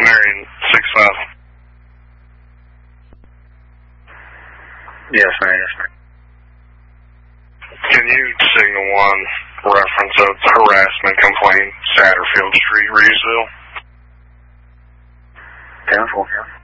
Marion 6-5. Yes, ma'am. Yes, ma'am. Can you signal 1 reference of harassment complaint, Satterfield Street, Reedsville? 10-4.